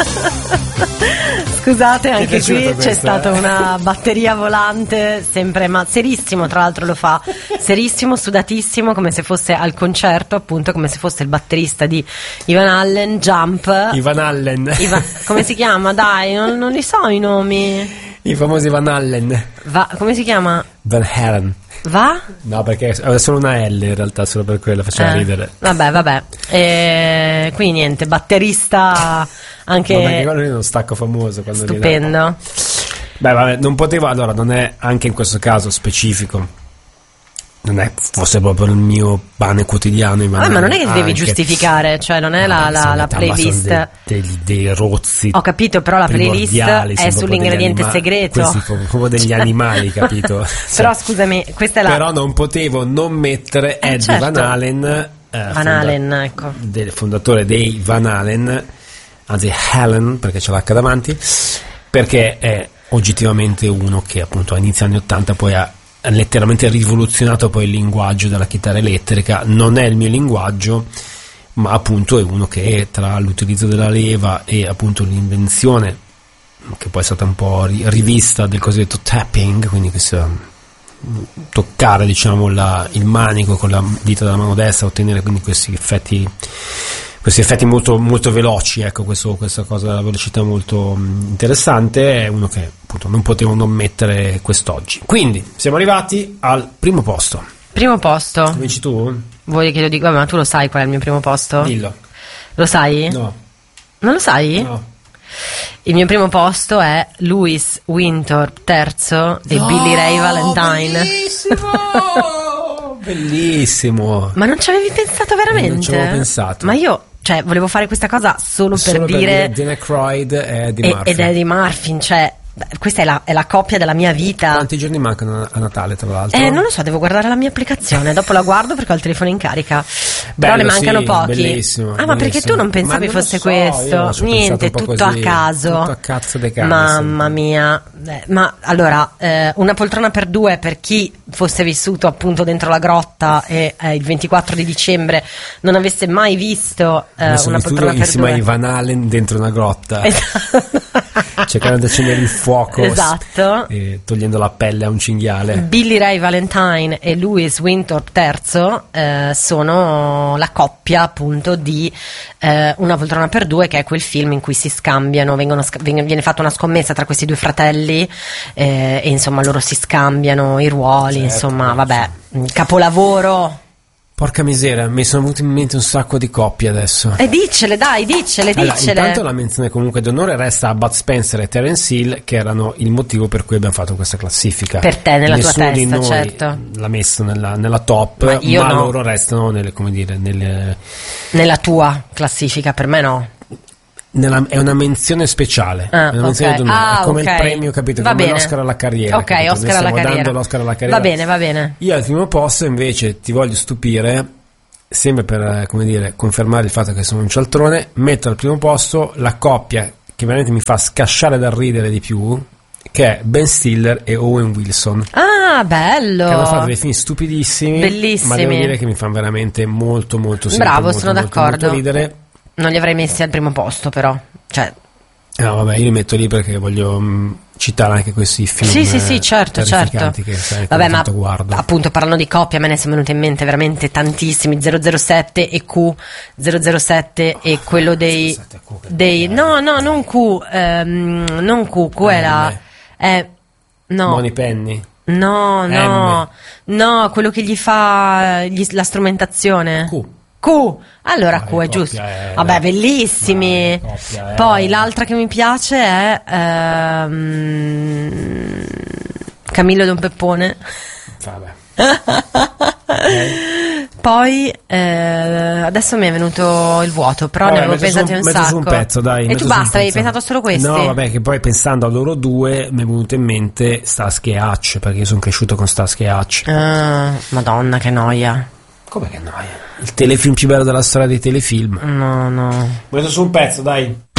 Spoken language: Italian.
Scusate, anche qui c'è questa, stata una batteria volante, sempre, ma serissimo, tra l'altro lo fa, serissimo, sudatissimo, come se fosse al concerto, appunto, come se fosse il batterista di Ivan Allen, Jump. Ivan Allen. Come si chiama? Dai, non li so i nomi. I famosi Van Allen. Come si chiama? Van Halen. Va? No, perché è solo una L in realtà, solo per quello faceva ridere. Vabbè. Quindi niente, batterista anche. Vabbè, che quello lì è uno stacco famoso. Stupendo. Vabbè, non potevo, allora non è anche in questo caso specifico. Non è fosse proprio il mio pane quotidiano. Ma non è che devi giustificare, cioè non è la playlist dei rozzi. Ho capito, però la playlist è sull'ingrediente segreto. Questi sono proprio degli animali, capito? Però scusami, questa è la. Però non potevo non mettere Eddie certo. Van Halen, ecco. del fondatore dei Van Halen, anzi Halen perché c'è l'H davanti, perché è oggettivamente uno che appunto a inizio anni 80 poi ha letteralmente rivoluzionato poi il linguaggio della chitarra elettrica. Non è il mio linguaggio, ma appunto è uno che tra l'utilizzo della leva e appunto l'invenzione, che poi è stata un po' rivista, del cosiddetto tapping, quindi questo toccare diciamo il manico con la dita della mano destra, ottenere quindi questi effetti molto, molto veloci, ecco, questa cosa della velocità molto interessante, è uno che appunto non potevo non mettere quest'oggi. Quindi siamo arrivati al primo posto. Primo posto. Lo dici tu? Vuoi che lo dica? Ma tu lo sai qual è il mio primo posto? Dillo. Lo sai? No. Non lo sai? No. Il mio primo posto è Louis Winthorpe III e Billy Ray Valentine. Bellissimo! Bellissimo. Ma non ci avevi pensato veramente? Non ci avevo pensato. Ma io, cioè, volevo fare questa cosa solo per dire Dan Aykroyd e Eddie Murphy. Ed Eddie Murphy, cioè, questa è la coppia della mia vita. Quanti giorni mancano a Natale, tra l'altro? Non lo so, devo guardare la mia applicazione. Dopo la guardo perché ho il telefono in carica. Però Bello, ne mancano sì, pochi. Bellissimo, ma perché tu non pensavi fosse questo? Niente, tutto a caso. Tutto a cazzo dei cani. Mamma mia. Ma allora, una poltrona per due per chi fosse vissuto appunto dentro la grotta e il 24 di dicembre non avesse mai visto una poltrona per insieme due. ai Van Halen dentro una grotta. Esatto. Cercando di accendere il fuoco. Esatto. Togliendo la pelle a un cinghiale. Billy Ray Valentine e Louis Winthorpe III sono la coppia appunto di Una poltrona per due, che è quel film in cui si scambiano, viene fatta una scommessa tra questi due fratelli e insomma loro si scambiano i ruoli, certo, insomma vabbè, capolavoro. Porca miseria, mi sono venuti in mente un sacco di coppie adesso. E diccele. Allora, intanto la menzione comunque d'onore resta a Bud Spencer e Terence Hill, che erano il motivo per cui abbiamo fatto questa classifica. Per te, nella Nessuno tua di testa, noi certo. l'ha messo nella top, ma no. Loro restano nella tua classifica, per me no. È una menzione speciale, è una menzione d'onore, è come il premio, capito? Va Come bene. l'Oscar alla carriera. Ok, capito? Oscar alla carriera. Dando l'Oscar alla carriera. Va bene. Io al primo posto invece ti voglio stupire, sempre per confermare il fatto che sono un cialtrone, metto al primo posto la coppia che veramente mi fa scasciare dal ridere di più, che è Ben Stiller e Owen Wilson. Ah, bello! Che hanno fatto dei film stupidissimi, bellissimi, ma devo dire che mi fanno veramente molto molto bravo, sono d'accordo. molto ridere. Non li avrei messi al primo posto, però, cioè. No, vabbè, io li metto lì perché voglio citare anche questi film. Sì, certo. Che vabbè, ma guardo. Appunto, parlando di coppia, a me ne sono venuti in mente veramente tantissimi. 007 e Q, 007 e quello dei no, non Q, non Q è no. Money Penny. No, quello che gli fa la strumentazione. Q, allora Q è giusto. Vabbè, bellissimi. Poi l'altra che mi piace è Camillo Don Peppone. Vabbè. Poi adesso mi è venuto il vuoto, però ne avevo pensati un sacco. Un pezzo, dai, e tu basta, avevi pensato solo questi? No, vabbè, che poi pensando a loro due mi è venuto in mente Starsky e Hutch, perché io sono cresciuto con Starsky e Hutch. Madonna, che noia. Come che noia? Il telefilm più bello della storia dei telefilm. No. Metto su un pezzo, dai.